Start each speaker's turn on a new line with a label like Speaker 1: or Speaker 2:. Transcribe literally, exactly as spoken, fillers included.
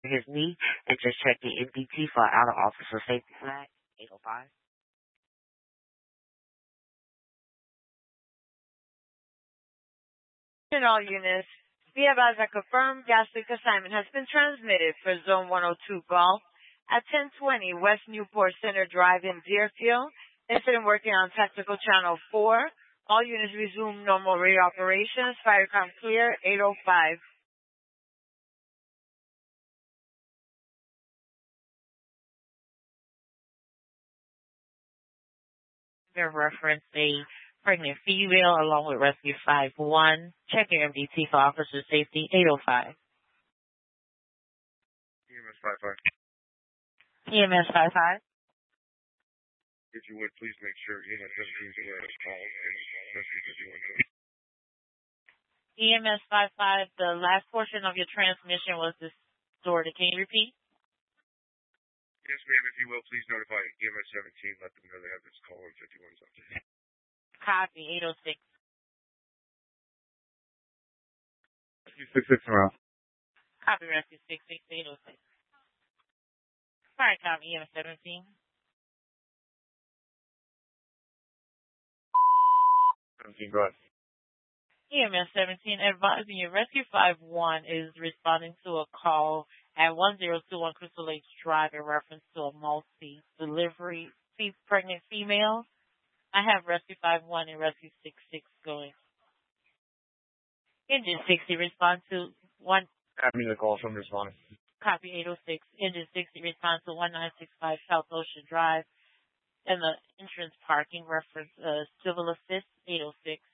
Speaker 1: his knee and just check the M D T for out of officer safety flag. eight oh five.
Speaker 2: In all units, we have as a confirmed gas leak assignment has been transmitted for Zone one oh two Golf at ten twenty West Newport Center Drive in Deerfield. Incident working on technical channel four. All units resume normal radio operations. Fire count clear, eight oh five.
Speaker 1: They reference a pregnant female along with rescue five one. Checking M D T for officer safety, eight oh five.
Speaker 3: E M S five five.
Speaker 1: E M S five five.
Speaker 3: If you would, please make sure E M S seventeen is aware of call and rescue fifty-one.
Speaker 1: E M S five five, the last portion of your transmission was distorted. Can you repeat?
Speaker 3: Yes, ma'am. If you will, please notify E M S seventeen. Let them know they have this call on fifty-one something.
Speaker 1: Copy, eight oh six.
Speaker 3: Rescue six six around.
Speaker 1: Copy, rescue six six, eight oh six. Fire count, E M S seventeen.
Speaker 3: seventeen, go ahead.
Speaker 1: E M S seventeen, advising you, Rescue five one is responding to a call at one oh two one Crystal Lake Drive in reference to a multi-delivery fe- pregnant female. I have Rescue five one and Rescue six six going. Engine sixty, respond to one.
Speaker 3: Have me the call from responding.
Speaker 1: Copy eight oh six. Engine sixty, respond to one nine six five South Ocean Drive. And the entrance parking reference uh, civil assist eight oh six.